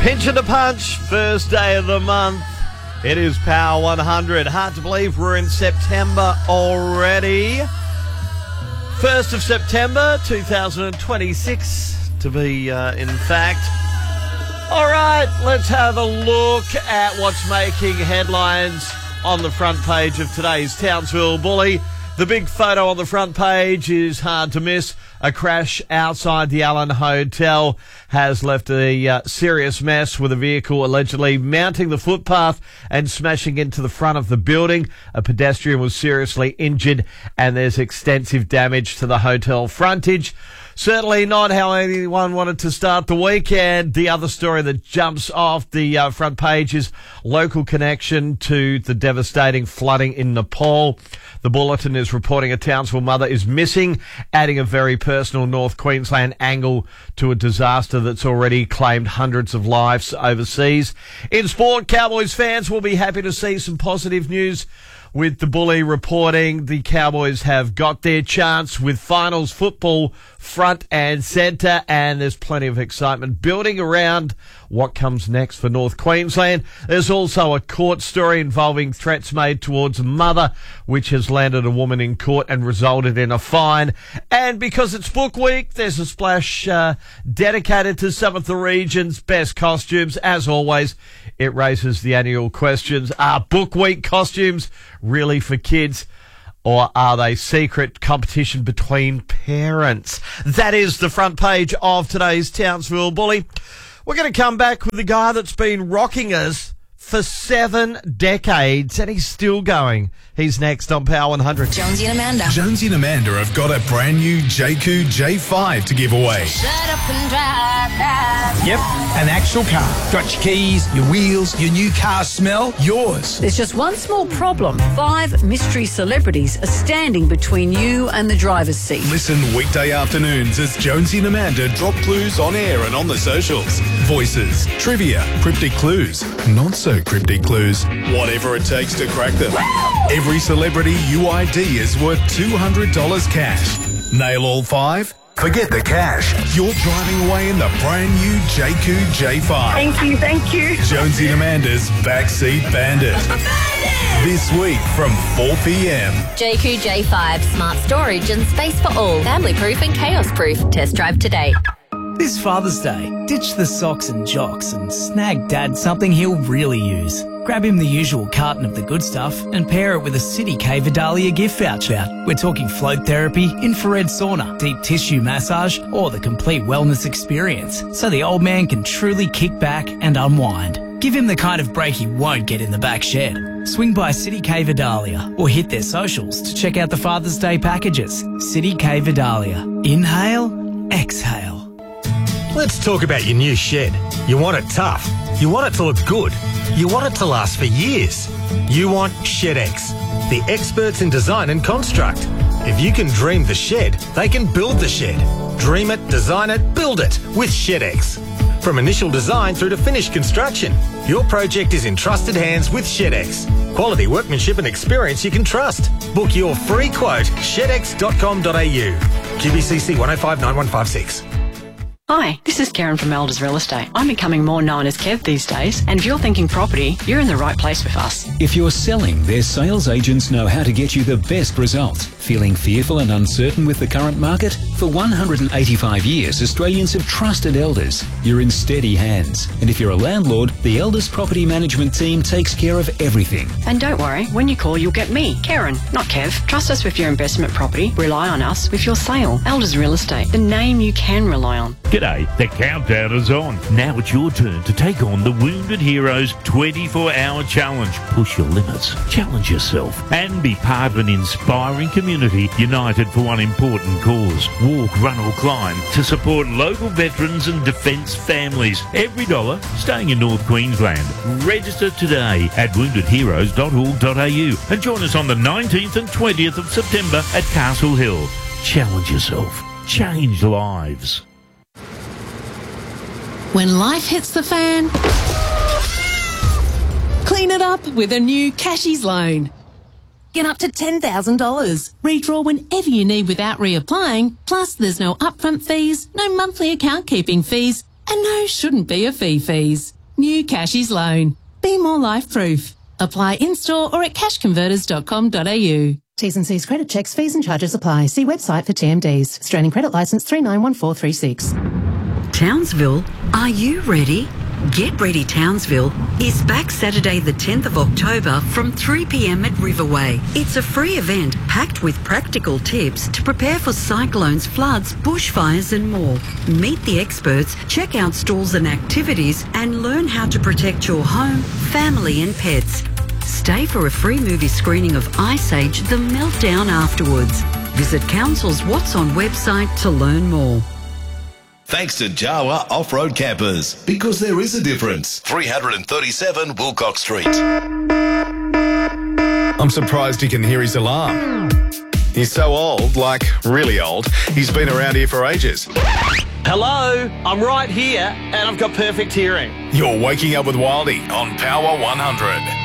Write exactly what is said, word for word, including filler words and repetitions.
Pinch and a punch, first day of the month. It is Power one hundred. Hard to believe we're in September already. first of September, two thousand twenty-six, to be uh, in fact. All right, let's have a look at what's making headlines on the front page of today's Townsville Bully. The big photo on the front page is hard to miss. A crash outside the Allen Hotel has left a uh, serious mess, with a vehicle allegedly mounting the footpath and smashing into the front of the building. A pedestrian was seriously injured, and there's extensive damage to the hotel frontage. Certainly not how anyone wanted to start the weekend. The other story that jumps off the uh, front page is local connection to the devastating flooding in Nepal. The Bulletin is reporting a Townsville mother is missing, adding a very personal North Queensland angle to a disaster that's already claimed hundreds of lives overseas. In sport, Cowboys fans will be happy to see some positive news, with the Bully reporting the Cowboys have got their chance with finals football front and centre, and there's plenty of excitement building around what comes next for North Queensland. There's also a court story involving threats made towards a mother, which has landed a woman in court and resulted in a fine. And because it's Book Week, there's a splash uh, dedicated to some of the region's best costumes. As always, it raises the annual questions. Are Book Week costumes really for kids, or are they secret competition between parents? That is the front page of today's Townsville Bully. We're going to come back with the guy that's been rocking us for seven decades, and he's still going. He's next on Power one hundred. Jonesy and Amanda. Jonesy and Amanda have got a brand new J Q J five to give away. Shut up and drive, drive. Yep, an actual car. Got your keys, your wheels, your new car smell, yours. There's just one small problem. Five mystery celebrities are standing between you and the driver's seat. Listen weekday afternoons as Jonesy and Amanda drop clues on air and on the socials. Voices, trivia, cryptic clues, not so cryptic clues, whatever it takes to crack them. Every celebrity U I D is worth two hundred dollars cash. Nail all five? Forget the cash. You're driving away in the brand new J Q J five. Thank you, thank you. Jonesy and Amanda's Backseat Bandit. This week from four p.m. J Q J five, smart storage and space for all. Family proof and chaos proof. Test drive today. This Father's Day, ditch the socks and jocks and snag Dad something he'll really use. Grab him the usual carton of the good stuff and pair it with a City K Vidalia gift voucher. We're talking float therapy, infrared sauna, deep tissue massage, or the complete wellness experience, so the old man can truly kick back and unwind. Give him the kind of break he won't get in the back shed. Swing by City K Vidalia or hit their socials to check out the Father's Day packages. City K Vidalia. Inhale, exhale. Let's talk about your new shed. You want it tough. You want it to look good. You want it to last for years. You want ShedX, the experts in design and construct. If you can dream the shed, they can build the shed. Dream it, design it, build it with ShedX. From initial design through to finished construction, your project is in trusted hands with ShedX. Quality workmanship and experience you can trust. Book your free quote, shed x dot com dot a u. Q B C C one oh five nine one five six. Hi, this is Karen from Elders Real Estate. I'm becoming more known as Kev these days, and if you're thinking property, you're in the right place with us. If you're selling, their sales agents know how to get you the best results. Feeling fearful and uncertain with the current market? For one hundred eighty-five years, Australians have trusted Elders. You're in steady hands. And if you're a landlord, the Elders Property Management team takes care of everything. And don't worry, when you call, you'll get me, Karen, not Kev. Trust us with your investment property. Rely on us with your sale. Elders Real Estate, the name you can rely on. G'day, the countdown is on. Now it's your turn to take on the Wounded Heroes twenty-four hour challenge. Push your limits, challenge yourself, and be part of an inspiring community united for one important cause. Walk, run or climb to support local veterans and defence families. Every dollar staying in North Queensland. Register today at wounded heroes dot org dot a u and join us on the nineteenth and twentieth of September at Castle Hill. Challenge yourself. Change lives. When life hits the fan, clean it up with a new Cashies loan. Get up to ten thousand dollars. Redraw whenever you need without reapplying. Plus, there's no upfront fees, no monthly account keeping fees, and no shouldn't be a fee fees. New Cashies Loan. Be more life-proof. Apply in-store or at cash converters dot com dot a u. T's and C's credit checks, fees and charges apply. See website for T M Ds. Australian Credit Licence three nine one four three six. Townsville, are you ready? Get Ready Townsville is back Saturday the tenth of October from three p m at Riverway. It's a free event packed with practical tips to prepare for cyclones, floods, bushfires and more. Meet the experts, check out stalls and activities and learn how to protect your home, family and pets. Stay for a free movie screening of Ice Age: The Meltdown afterwards. Visit Council's What's On website to learn more. Thanks to Jawa Off-Road Campers, because there is a difference. three thirty-seven Wilcox Street. I'm surprised he can hear his alarm. He's so old, like really old, he's been around here for ages. Hello, I'm right here and I've got perfect hearing. You're waking up with Wildy on Power one hundred.